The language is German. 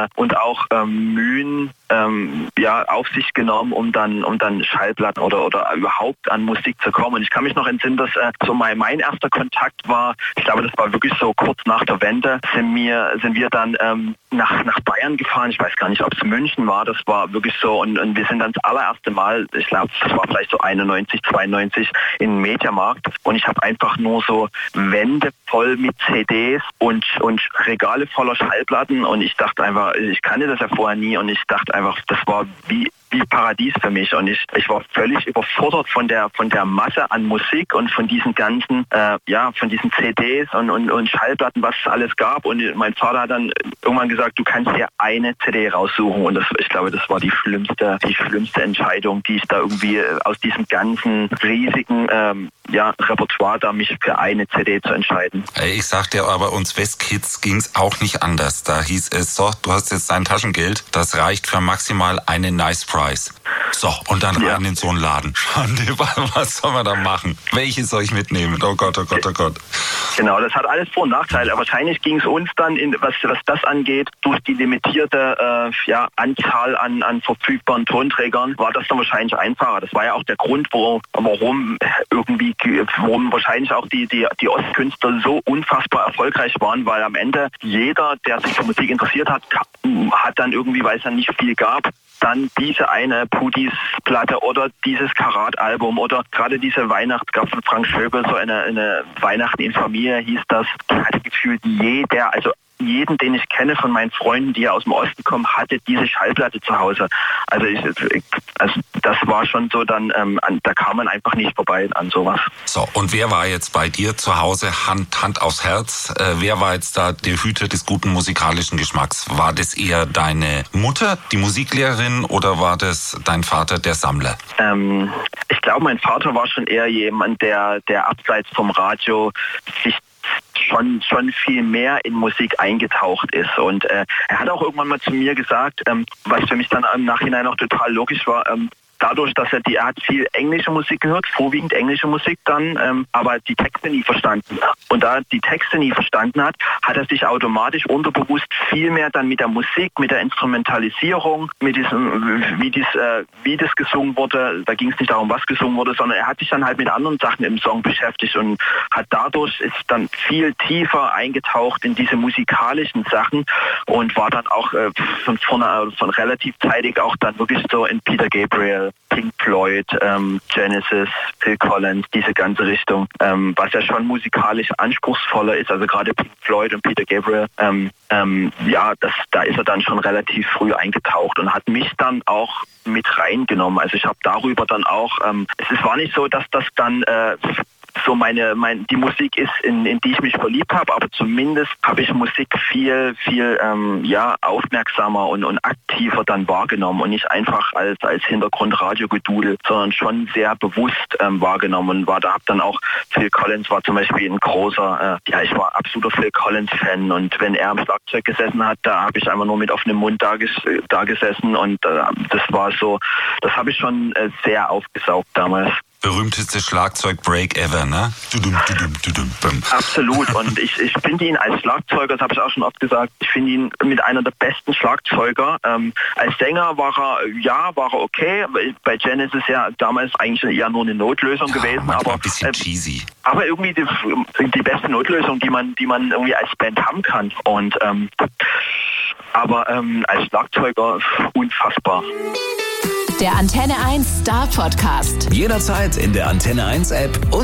und auch Mühen auf sich genommen, um dann Schallplatten oder überhaupt an Musik zu kommen. Und ich kann mich noch entsinnen, dass so mein erster Kontakt war, ich glaube, das war wirklich so kurz nach der Wende, sind wir dann nach Bayern gefahren. Ich weiß gar nicht, ob es München war. Das war wirklich so. Und wir sind dann das allererste Mal, ich glaube, das war vielleicht so 91, 92, in den Mediamarkt. Und ich habe einfach nur so Wände voll mit CDs und Regale voller Schallplatten. Und ich dachte einfach, ich kannte das ja vorher nie. Und ich dachte einfach, das war wie Paradies für mich. Und ich war völlig überfordert von der Masse an Musik und von diesen ganzen, von diesen CDs und Schallplatten, was es alles gab. Und mein Vater hat dann irgendwann gesagt, du kannst dir eine CD raussuchen. Und ich glaube, das war die schlimmste Entscheidung, die ich da irgendwie aus diesem ganzen riesigen Repertoire da mich für eine CD zu entscheiden. Ich sag dir aber, uns Westkids ging's auch nicht anders. Da hieß es, so, du hast jetzt dein Taschengeld, das reicht für maximal einen Nice Price. So, und dann rein in so einen Laden. Was soll man da machen? Welche soll ich mitnehmen? Oh Gott, oh Gott, oh Gott. Genau, das hat alles Vor- und Nachteile. Wahrscheinlich ging es uns dann, was das angeht, durch die limitierte Anzahl an verfügbaren Tonträgern, war das dann wahrscheinlich einfacher. Das war ja auch der Grund, warum wahrscheinlich auch die Ostkünstler so unfassbar erfolgreich waren, weil am Ende jeder, der sich für Musik interessiert hat dann irgendwie, weil es dann nicht viel gab, dann diese eine Pudis-Platte oder dieses Karat-Album oder gerade diese Weihnachts gab von Frank Schöbel, so eine Weihnachten in Familie hieß das, hatte gefühlt jeden, den ich kenne von meinen Freunden, die ja aus dem Osten kommen, hatte diese Schallplatte zu Hause. Also das war schon so dann, da kam man einfach nicht vorbei an sowas. So, und wer war jetzt bei dir zu Hause, Hand aufs Herz, wer war jetzt da der Hüter des guten musikalischen Geschmacks? War das eher deine Mutter, die Musiklehrerin, oder war das dein Vater, der Sammler? Ich glaube, mein Vater war schon eher jemand, der abseits vom Radio sich schon viel mehr in Musik eingetaucht ist. Und er hat auch irgendwann mal zu mir gesagt, was für mich dann im Nachhinein auch total logisch war, dadurch, dass er hat viel englische Musik gehört, vorwiegend englische Musik dann, aber die Texte nie verstanden. Und da er die Texte nie verstanden hat er sich automatisch unterbewusst viel mehr dann mit der Musik, mit der Instrumentalisierung, mit diesem, wie das gesungen wurde. Da ging es nicht darum, was gesungen wurde, sondern er hat sich dann halt mit anderen Sachen im Song beschäftigt und ist dann viel tiefer eingetaucht in diese musikalischen Sachen und war dann auch von relativ zeitig auch dann wirklich so in Peter Gabriel, Pink Floyd, Genesis, Phil Collins, diese ganze Richtung, was ja schon musikalisch anspruchsvoller ist, also gerade Pink Floyd und Peter Gabriel, da ist er dann schon relativ früh eingetaucht und hat mich dann auch mit reingenommen. Also ich habe darüber dann auch, es war nicht so, dass das dann so die Musik ist, in die ich mich verliebt habe, aber zumindest habe ich Musik viel aufmerksamer und aktiver dann wahrgenommen und nicht einfach als Hintergrundradio gedudelt, sondern schon sehr bewusst wahrgenommen und habe dann auch Phil Collins war zum Beispiel ein großer, ich war absoluter Phil Collins Fan und wenn er am Schlagzeug gesessen hat, da habe ich einfach nur mit offenem Mund da gesessen und das war so, das habe ich schon sehr aufgesaugt damals. Berühmteste Schlagzeug-Break ever, ne? Absolut. Und ich finde ihn als Schlagzeuger, das habe ich auch schon oft gesagt, ich finde ihn mit einer der besten Schlagzeuger. Als Sänger war er okay. Bei Genesis ja damals eigentlich eher nur eine Notlösung gewesen. Aber ein bisschen cheesy. Aber irgendwie die beste Notlösung, die man irgendwie als Band haben kann. Und als Schlagzeuger unfassbar. Der Antenne 1 Star Podcast. Jederzeit in der Antenne 1 App und